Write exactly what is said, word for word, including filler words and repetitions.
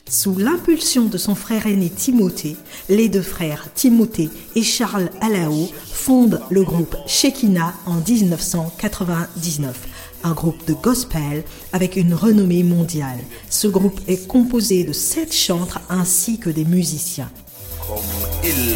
Sous l'impulsion de son frère aîné Timothée, les deux frères Timothée et Charles Alao fondent le groupe Shekinah en dix-neuf cent quatre-vingt-dix-neuf, un groupe de gospel avec une renommée mondiale. Ce groupe est composé de sept chantres ainsi que des musiciens. Comme il